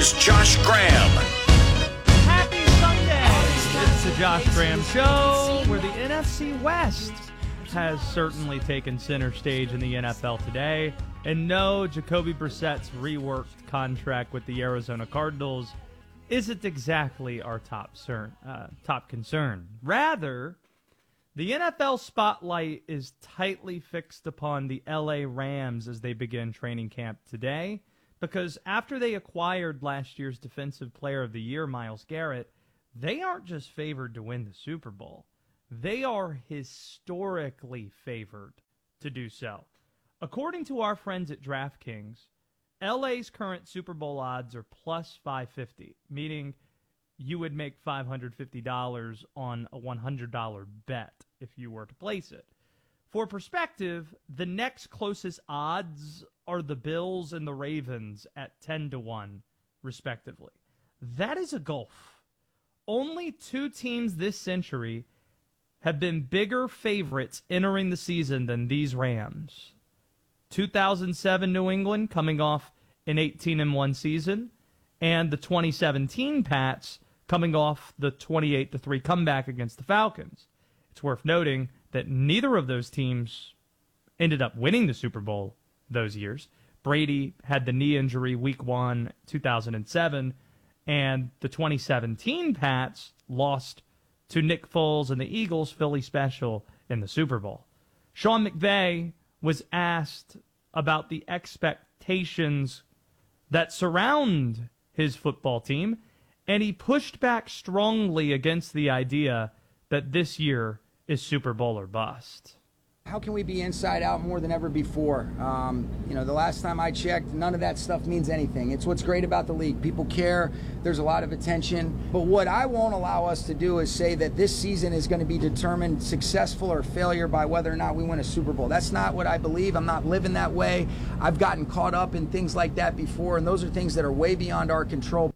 Here's Josh Graham. Happy Sunday! It's the Josh Graham Show, where the NFC West has certainly taken center stage in the NFL today. And no, Jacoby Brissett's reworked contract with the Arizona Cardinals isn't exactly our top concern. Rather, the NFL spotlight is tightly fixed upon the LA Rams as they begin training camp today, because after they acquired last year's Defensive Player of the Year, Myles Garrett, they aren't just favored to win the Super Bowl. They are historically favored to do so. According to our friends at DraftKings, LA's current Super Bowl odds are plus 550, meaning you would make $550 on a $100 bet if you were to place it. For perspective, the next closest odds are the Bills and the Ravens at 10-1, respectively. That is a gulf. Only two teams this century have been bigger favorites entering the season than these Rams. 2007 New England, coming off an 18-1 season, and the 2017 Pats, coming off the 28-3 comeback against the Falcons. It's worth noting that neither of those teams ended up winning the Super Bowl those years. Brady had the knee injury week 1, 2007, and the 2017 Pats lost to Nick Foles and the Eagles' Philly Special in the Super Bowl. Sean McVay was asked about the expectations that surround his football team, and he pushed back strongly against the idea that this year is Super Bowl or bust. How can we be inside out more than ever before? The last time I checked, none of that stuff means anything. It's what's great about the league. People care. There's a lot of attention. But what I won't allow us to do is say that this season is going to be determined successful or failure by whether or not we win a Super Bowl. That's not what I believe. I'm not living that way. I've gotten caught up in things like that before, and those are things that are way beyond our control.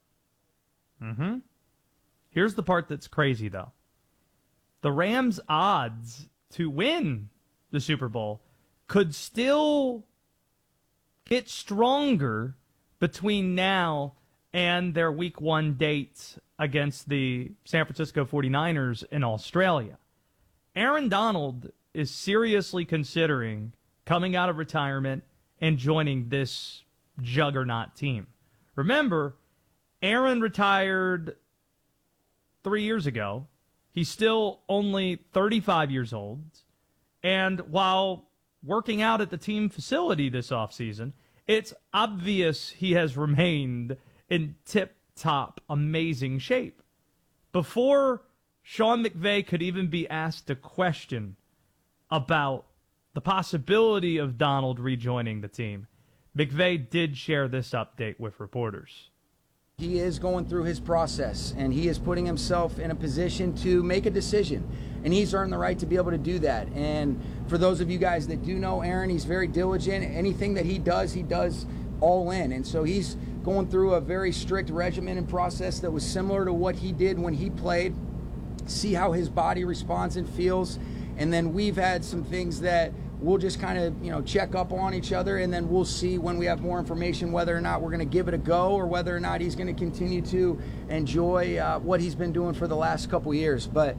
Here's the part that's crazy, though. The Rams' odds to win the Super Bowl could still get stronger between now and their Week 1 date against the San Francisco 49ers in Australia. Aaron Donald is seriously considering coming out of retirement and joining this juggernaut team. Remember, Aaron retired 3 years ago. He's still only 35 years old. And while working out at the team facility this offseason, it's obvious he has remained in tip-top, amazing shape. Before Sean McVay could even be asked a question about the possibility of Donald rejoining the team, McVay did share this update with reporters. He is going through his process, and he is putting himself in a position to make a decision, and he's earned the right to be able to do that. And for those of you guys that do know Aaron, he's very diligent. Anything that he does all in. And so he's going through a very strict regimen and process that was similar to what he did when he played, see how his body responds and feels. And then we've had some things that we'll just kind of, check up on each other, and then we'll see when we have more information whether or not we're going to give it a go or whether or not he's going to continue to enjoy what he's been doing for the last couple years. But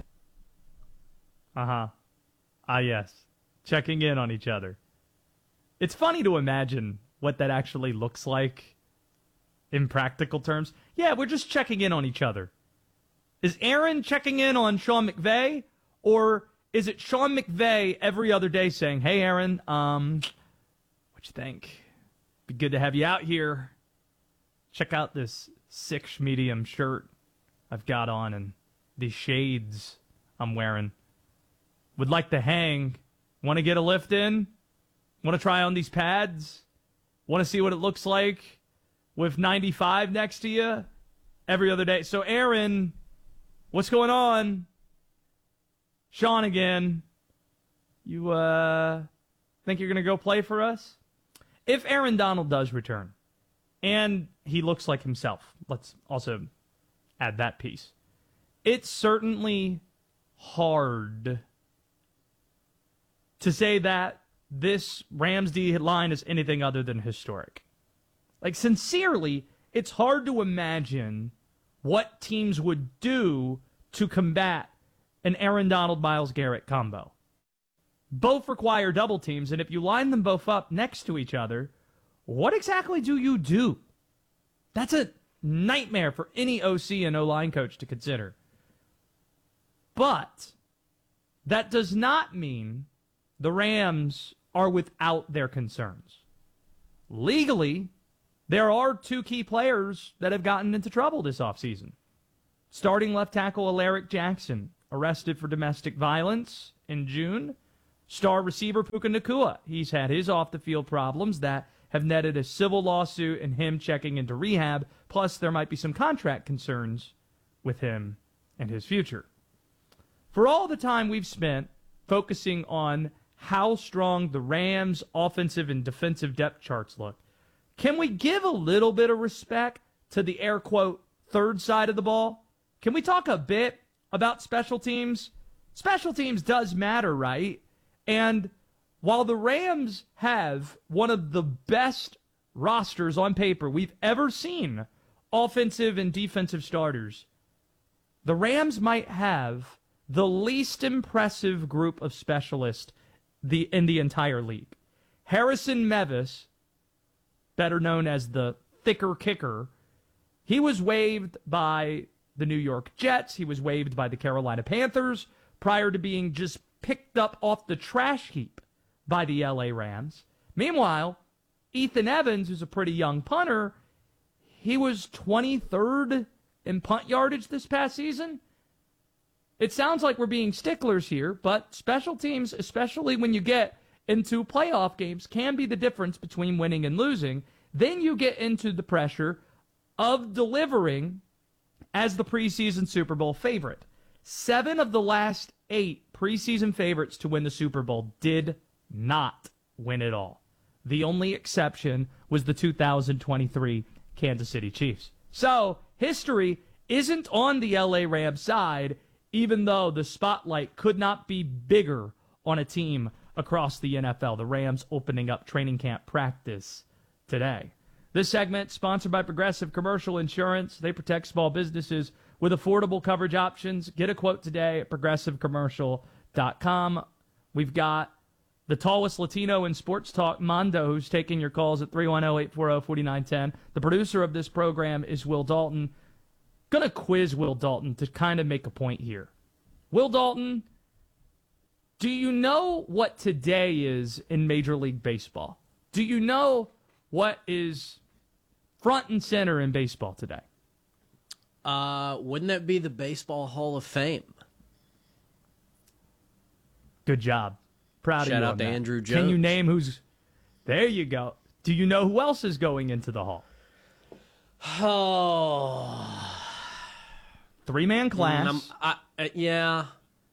yes. Checking in on each other. It's funny to imagine what that actually looks like in practical terms. Yeah, we're just checking in on each other. Is Aaron checking in on Sean McVay, or is it Sean McVay every other day saying, "Hey, Aaron, what you think? Be good to have you out here. Check out this 6 medium shirt I've got on and these shades I'm wearing. Would like to hang. Want to get a lift in? Want to try on these pads? Want to see what it looks like with 95 next to you every other day?" So, Aaron, what's going on? Sean again. You think you're going to go play for us? If Aaron Donald does return, and he looks like himself, let's also add that piece. It's certainly hard to say that this Rams D line is anything other than historic. Like, sincerely, it's hard to imagine what teams would do to combat an Aaron Donald, Myles Garrett combo. Both require double teams, and if you line them both up next to each other, what exactly do you do? That's a nightmare for any OC and O-line coach to consider. But that does not mean the Rams are without their concerns. Legally, there are two key players that have gotten into trouble this offseason. Starting left tackle Alaric Jackson, arrested for domestic violence in June. Star receiver Puka Nacua, he's had his off-the-field problems that have netted a civil lawsuit and him checking into rehab, plus there might be some contract concerns with him and his future. For all the time we've spent focusing on how strong the Rams' offensive and defensive depth charts look, can we give a little bit of respect to the air quote third side of the ball? Can we talk a bit about special teams? Special teams does matter, right? And while the Rams have one of the best rosters on paper we've ever seen, offensive and defensive starters, the Rams might have the least impressive group of specialists in the entire league. Harrison Mevis, better known as the thicker kicker, he was waived by the New York Jets. He was waived by the Carolina Panthers prior to being just picked up off the trash heap by the LA Rams. Meanwhile, Ethan Evans, who's a pretty young punter, he was 23rd in punt yardage this past season. It sounds like we're being sticklers here, but special teams, especially when you get into playoff games, can be the difference between winning and losing. Then you get into the pressure of delivering as the preseason Super Bowl favorite. 7 of the last 8 preseason favorites to win the Super Bowl did not win it all. The only exception was the 2023 Kansas City Chiefs. So, history isn't on the LA Rams side, even though the spotlight could not be bigger on a team across the NFL. The Rams opening up training camp practice today. This segment sponsored by Progressive Commercial Insurance. They protect small businesses with affordable coverage options. Get a quote today at progressivecommercial.com. We've got the tallest Latino in sports talk, Mondo, who's taking your calls at 310-840-4910. The producer of this program is Will Dalton. Going to quiz Will Dalton to kind of make a point here. Will Dalton, do you know what today is in Major League Baseball? Do you know what is front and center in baseball today? Wouldn't that be the Baseball Hall of Fame? Good job. Proud of you. Shout out on to that. Andrew Jones. Can you name who's... There you go. Do you know who else is going into the Hall? Oh... 3-man class. Yeah.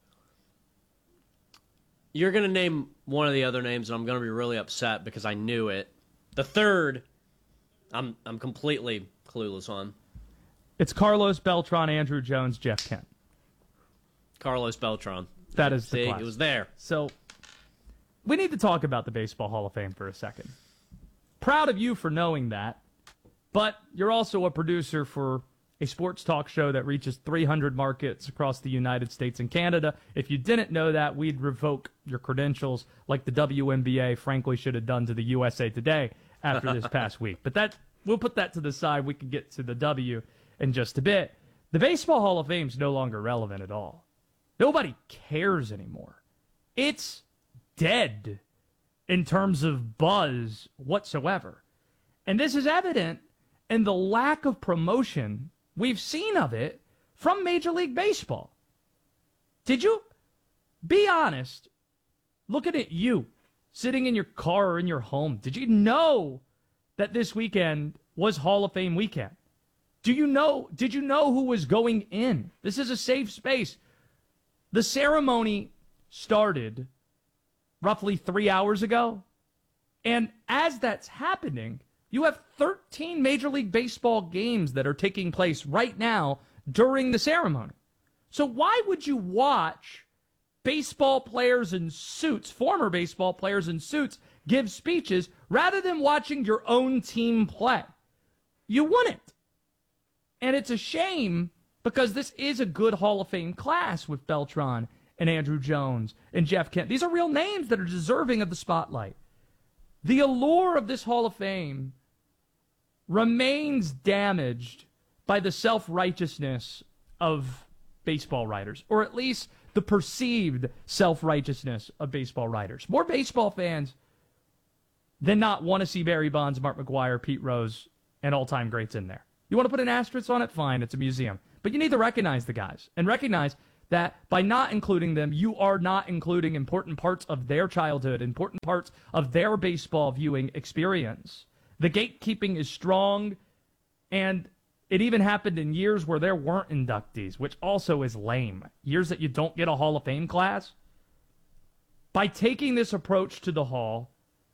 You're going to name one of the other names, and I'm going to be really upset because I knew it. The third, I'm completely clueless on. It's Carlos Beltran, Andrew Jones, Jeff Kent. Carlos Beltran. That is the See, class. it was there. So, we need to talk about the Baseball Hall of Fame for a second. Proud of you for knowing that, but you're also a producer for a sports talk show that reaches 300 markets across the United States and Canada. If you didn't know that, we'd revoke your credentials like the WNBA frankly should have done to the USA Today after this past week. But we'll put that to the side. We can get to the W in just a bit. The Baseball Hall of Fame is no longer relevant at all. Nobody cares anymore. It's dead in terms of buzz whatsoever. And this is evident in the lack of promotion we've seen of it from Major League Baseball. Did you? Be honest. Looking at you, sitting in your car or in your home, did you know that this weekend was Hall of Fame weekend? Did you know who was going in? This is a safe space. The ceremony started roughly 3 hours ago. And as that's happening, you have 13 Major League Baseball games that are taking place right now during the ceremony. So why would you watch baseball players in suits, former baseball players in suits, give speeches rather than watching your own team play? You wouldn't. And it's a shame because this is a good Hall of Fame class with Beltran and Andrew Jones and Jeff Kent. These are real names that are deserving of the spotlight. The allure of this Hall of Fame remains damaged by the self-righteousness of baseball writers, or at least the perceived self-righteousness of baseball writers. More baseball fans than not want to see Barry Bonds, Mark McGwire, Pete Rose, and all-time greats in there. You want to put an asterisk on it? Fine, it's a museum. But you need to recognize the guys and recognize that by not including them, you are not including important parts of their childhood, important parts of their baseball viewing experience. The gatekeeping is strong, and it even happened in years where there weren't inductees, which also is lame. Years that you don't get a Hall of Fame class. By taking this approach to the Hall,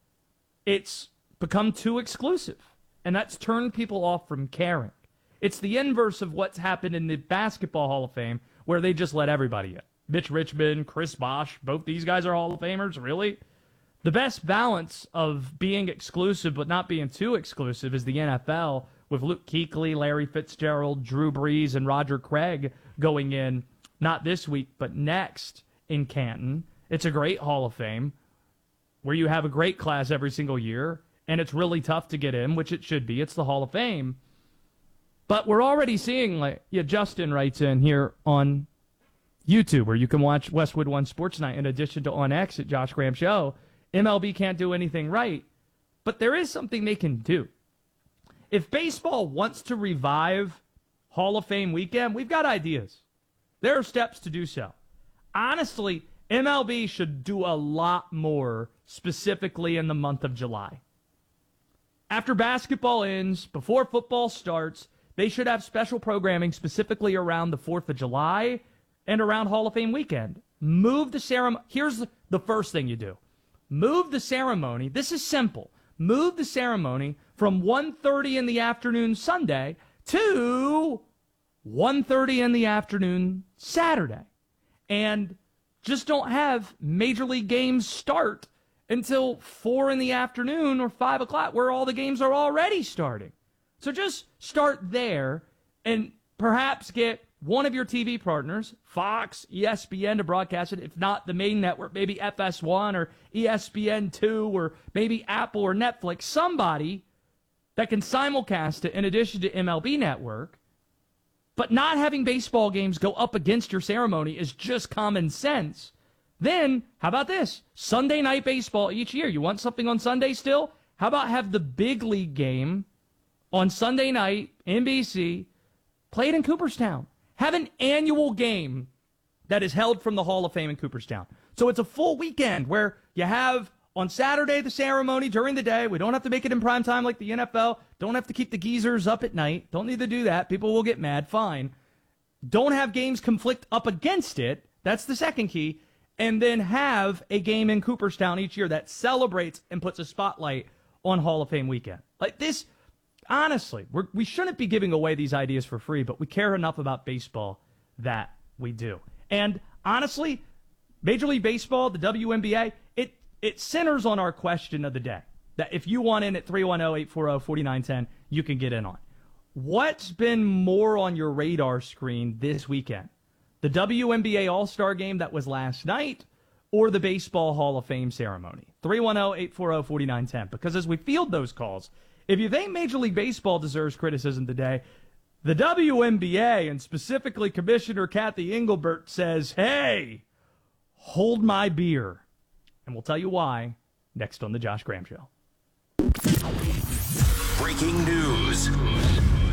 it's become too exclusive, and that's turned people off from caring. It's the inverse of what's happened in the Basketball Hall of Fame, where they just let everybody in. Mitch Richmond, Chris Bosh, both these guys are Hall of Famers, really? The best balance of being exclusive but not being too exclusive is the NFL, with Luke Kuechly, Larry Fitzgerald, Drew Brees, and Roger Craig going in, not this week, but next in Canton. It's a great Hall of Fame where you have a great class every single year, and it's really tough to get in, which it should be. It's the Hall of Fame. But we're already seeing, Justin writes in here on YouTube, where you can watch Westwood One Sports Night in addition to on X at Josh Graham Show. MLB can't do anything right, but there is something they can do. If baseball wants to revive Hall of Fame weekend, we've got ideas. There are steps to do so. Honestly, MLB should do a lot more, specifically in the month of July. After basketball ends, before football starts, they should have special programming specifically around the 4th of July and around Hall of Fame weekend. Move the ceremony. Here's the first thing you do. Move the ceremony. This is simple. Move the ceremony from 1:30 in the afternoon Sunday to 1:30 in the afternoon Saturday. And just don't have major league games start until 4 in the afternoon or 5 o'clock, where all the games are already starting. So just start there and perhaps get one of your TV partners, Fox, ESPN, to broadcast it. If not the main network, maybe FS1 or ESPN2 or maybe Apple or Netflix, somebody that can simulcast it in addition to MLB Network. But not having baseball games go up against your ceremony is just common sense. Then, how about this? Sunday night baseball each year. You want something on Sunday still? How about have the big league game on Sunday night, NBC, played in Cooperstown? Have an annual game that is held from the Hall of Fame in Cooperstown. So it's a full weekend where you have on Saturday the ceremony during the day. We don't have to make it in prime time like the NFL. Don't have to keep the geezers up at night. Don't need to do that. People will get mad. Fine. Don't have games conflict up against it. That's the second key. And then have a game in Cooperstown each year that celebrates and puts a spotlight on Hall of Fame weekend. Like this, honestly, we shouldn't be giving away these ideas for free, but we care enough about baseball that we do. And honestly, Major League Baseball, the WNBA, it centers on our question of the day. That if you want in at 310-840-4910, you can get in on. What's been more on your radar screen this weekend? The WNBA All-Star Game that was last night or the Baseball Hall of Fame ceremony? 310-840-4910. Because as we field those calls, if you think Major League Baseball deserves criticism today, the WNBA, and specifically Commissioner Kathy Engelbert, says, hey, hold my beer. And we'll tell you why next on The Josh Graham Show. Breaking news.